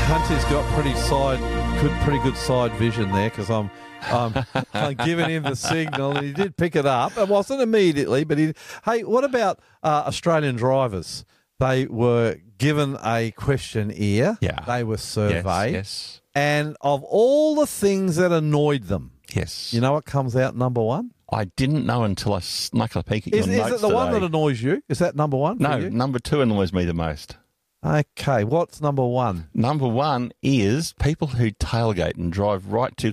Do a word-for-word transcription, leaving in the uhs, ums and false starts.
Hunter's got pretty side, good, pretty good side vision there because I'm, I'm, I'm giving him the signal, and he did pick it up. It wasn't immediately, but he. Hey, what about uh, Australian drivers? They were given a questionnaire. Yeah. They were surveyed. Yes, And of all the things that annoyed them, yes. you know what comes out number one? I didn't know until I snuck a peek at Is, your is notes it the one today. that annoys you? Is that number one? for No, you? number two annoys me the most. Okay, what's number one? Number one is people who tailgate and drive right to